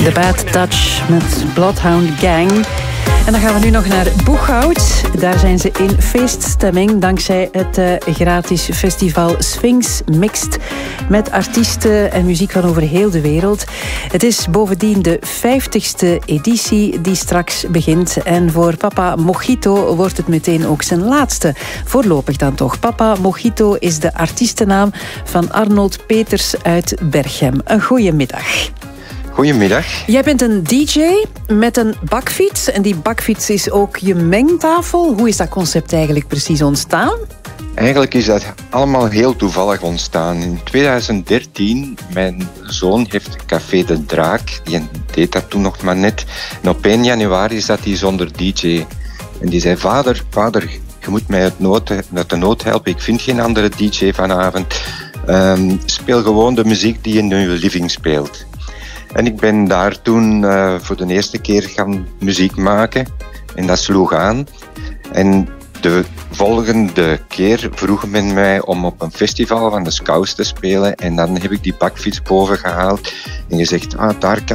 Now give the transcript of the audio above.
The Bad Touch met Bloodhound Gang. En dan gaan we nu nog naar Boeghout. Daar zijn ze in feeststemming dankzij het gratis festival Sphinx Mixed met artiesten en muziek van over heel de wereld. Het is bovendien de 50ste editie die straks begint. En voor Papa Mojito wordt het meteen ook zijn laatste. Voorlopig dan toch. Papa Mojito is de artiestennaam van Arnold Peters uit Berchem. Een goeie middag. Goedemiddag. Jij bent een DJ met een bakfiets. En die bakfiets is ook je mengtafel. Hoe is dat concept eigenlijk precies ontstaan? Eigenlijk is dat allemaal heel toevallig ontstaan. In 2013, mijn zoon heeft Café de Draak. Die deed dat toen nog maar net. En op 1 januari zat hij zonder DJ. En die zei, vader, je moet mij uit de nood helpen. Ik vind geen andere DJ vanavond. Speel gewoon de muziek die in je living speelt. En ik ben daar toen voor de eerste keer gaan muziek maken. En dat sloeg aan. En de volgende keer vroeg men mij om op een festival van de Scouts te spelen. En dan heb ik die bakfiets boven gehaald. En gezegd, daar kan